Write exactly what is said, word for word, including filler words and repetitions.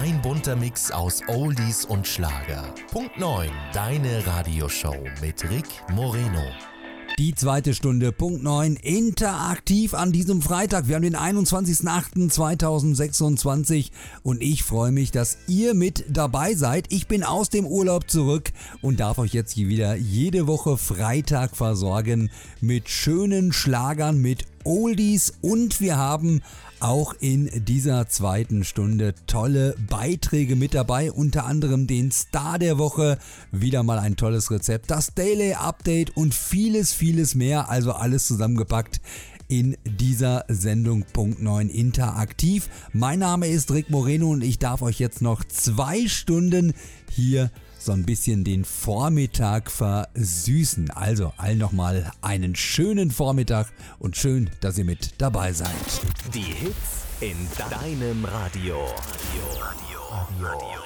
Ein bunter Mix aus Oldies und Schlager. Punkt neun, deine Radioshow mit Rick Moreno. Die zweite Stunde, Punkt neun, interaktiv an diesem Freitag. Wir haben den einundzwanzigsten achten zweitausendsechsundzwanzig und ich freue mich, dass ihr mit dabei seid. Ich bin aus dem Urlaub zurück und darf euch jetzt hier wieder jede Woche Freitag versorgen mit schönen Schlagern, mit Oldies, und wir haben auch in dieser zweiten Stunde tolle Beiträge mit dabei, unter anderem den Star der Woche, wieder mal ein tolles Rezept, das Daily Update und vieles, vieles mehr, also alles zusammengepackt in dieser Sendung Punkt neun interaktiv. Mein Name ist Rick Moreno und ich darf euch jetzt noch zwei Stunden hier so ein bisschen den Vormittag versüßen. Also allen nochmal einen schönen Vormittag und schön, dass ihr mit dabei seid. Die Hits in deinem Radio. Radio. Radio. Radio.